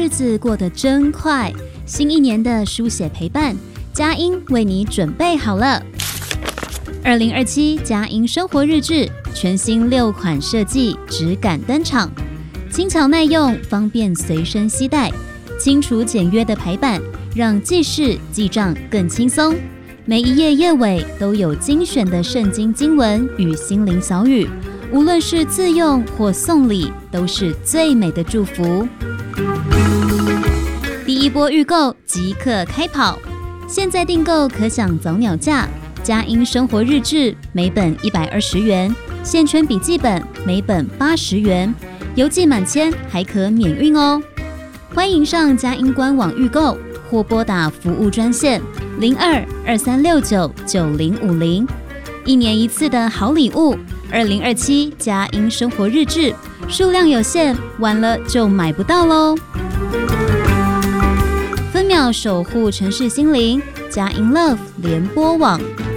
子过得真快，新一年的书写陪伴，佳音为你准备好了。2027佳音生活日志全新6款设计质感登场，轻巧耐用，方便随身携带，清楚简约的排版让记事记账更轻松。每一页页尾都有精选的圣经经文与心灵小语，无论是自用或送礼，都是最美的祝福。第一波预购即刻开跑，现在订购可享早鸟价。佳音生活日志每本120元，线圈笔记本每本80元，邮寄满千还可免运哦。欢迎上佳音官网预购，或拨打服务专线02-2369-9050。一年一次的好礼物，2027佳音生活日志，数量有限，晚了就买不到喽。分秒守护城市心灵，佳音 Love 联播网。